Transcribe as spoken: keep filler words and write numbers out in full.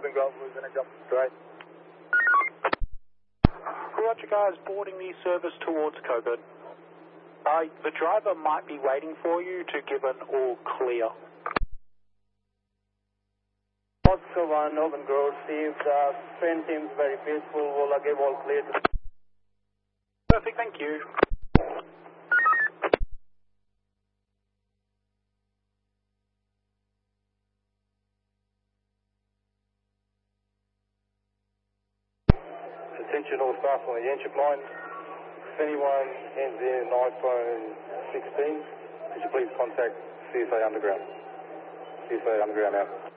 Northern Golf, Louisiana, jump straight. Roger, guys, boarding the service towards Coburn. Uh, the driver might be waiting for you to give an all clear. Oscar one, Northern Grove, received. Uh, train seems very peaceful. Will I give all clear to... Perfect, thank you. Attention all staff on the entry line. If anyone ends in iPhone sixteen, could you please contact C S A Underground? C S A Underground out.